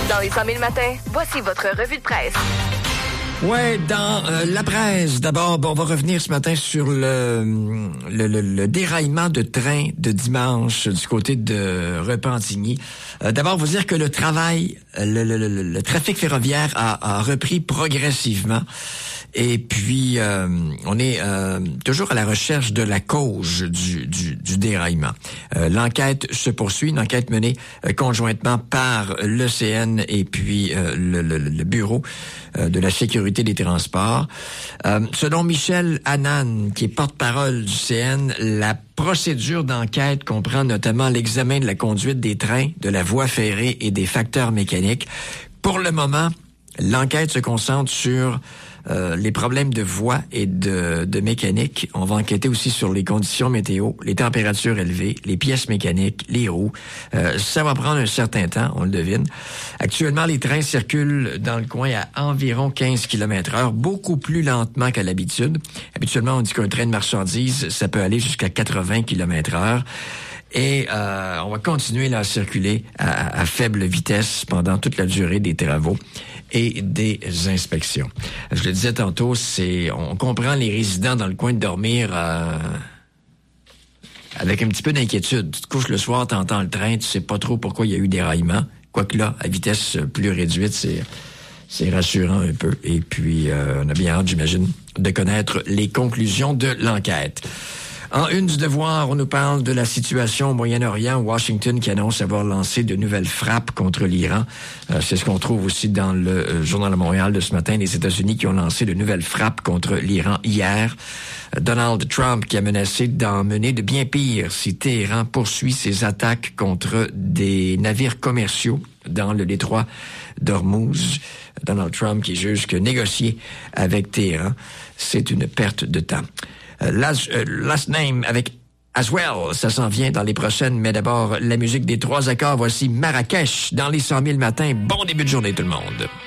Dans les 100 000 matins, voici votre revue de presse. Ouais, dans la presse, d'abord, on va revenir ce matin sur le déraillement de train de dimanche du côté de Repentigny. D'abord, vous dire que le trafic ferroviaire a repris progressivement. Et puis, on est toujours à la recherche de la cause du déraillement. L'enquête se poursuit, une enquête menée conjointement par l'ECN et puis le Bureau de la sécurité des transports. Selon Michel Hannan, qui est porte-parole du CN, la procédure d'enquête comprend notamment l'examen de la conduite des trains, de la voie ferrée et des facteurs mécaniques. Pour le moment, l'enquête se concentre sur les problèmes de voie et de mécanique. On va enquêter aussi sur les conditions météo, les températures élevées, les pièces mécaniques, les roues. Ça va prendre un certain temps, on le devine. Actuellement, les trains circulent dans le coin à environ 15 km/h, beaucoup plus lentement qu'à l'habitude. Habituellement, on dit qu'un train de marchandises, ça peut aller jusqu'à 80 km/h. Et on va continuer là, à circuler à faible vitesse pendant toute la durée des travaux et des inspections. Je le disais tantôt, on comprend les résidents dans le coin de dormir avec un petit peu d'inquiétude. Tu te couches le soir, t'entends le train, tu sais pas trop pourquoi il y a eu déraillement. Quoique là, à vitesse plus réduite, c'est rassurant un peu. Et puis, on a bien hâte, j'imagine, de connaître les conclusions de l'enquête. En une du Devoir, on nous parle de la situation au Moyen-Orient, Washington qui annonce avoir lancé de nouvelles frappes contre l'Iran. C'est ce qu'on trouve aussi dans le Journal de Montréal de ce matin, les États-Unis qui ont lancé de nouvelles frappes contre l'Iran hier. Donald Trump qui a menacé d'en mener de bien pire si Téhéran poursuit ses attaques contre des navires commerciaux dans le détroit d'Ormuz. Donald Trump qui juge que négocier avec Téhéran, c'est une perte de temps. Last Name avec As Well, ça s'en vient dans les prochaines, mais d'abord, la musique des 3 accords, voici Marrakech dans les 100 000 matins. Bon début de journée tout le monde.